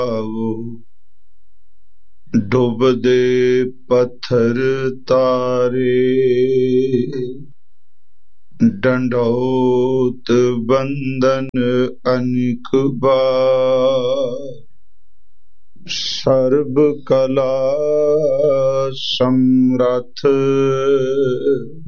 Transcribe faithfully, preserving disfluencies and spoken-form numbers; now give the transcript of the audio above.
ਡੁੱਬਦੇ ਪੱਥਰ ਤਾਰੇ, ਡੰਡੌਤ ਬੰਦਨ ਅਨਿਕ ਬਾਰ। ਸਰਬ ਕਲਾ ਸਮਰੱਥ,